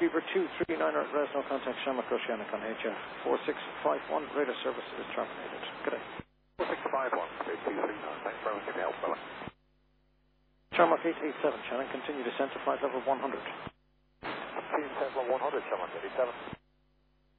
Beaver 239 res, no contact, Shamrock Oceanic on HF 4651, radar service is terminated. Good day. 4651, 239, thanks very much for your help, fella. Shamrock 887, Shannon, continue descent to flight level 100. Team level 100, Shamrock 87.